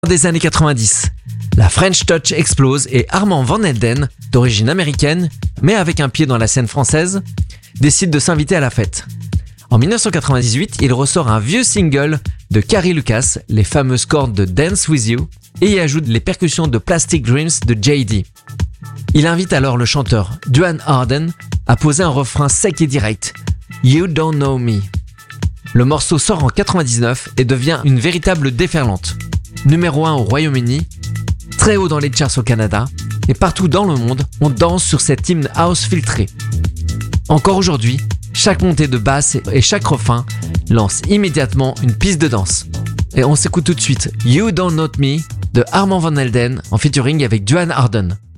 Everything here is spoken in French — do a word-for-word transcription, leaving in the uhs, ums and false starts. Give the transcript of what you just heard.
Des années quatre-vingt-dix, la French Touch explose et Armand Van Helden, d'origine américaine, mais avec un pied dans la scène française, décide de s'inviter à la fête. En dix-neuf cent quatre-vingt-dix-huit, il ressort un vieux single de Carrie Lucas, les fameuses cordes de Dance With You, et y ajoute les percussions de Plastic Dreams de J D. Il invite alors le chanteur Duane Harden à poser un refrain sec et direct, You Don't Know Me. Le morceau sort en quatre-vingt-dix-neuf et devient une véritable déferlante. Numéro un au Royaume-Uni, très haut dans les charts au Canada, et partout dans le monde, on danse sur cet hymne house filtré. Encore aujourd'hui, chaque montée de basse et chaque refrain lance immédiatement une piste de danse. Et on s'écoute tout de suite You Don't Know Me de Armand Van Helden en featuring avec Duane Harden.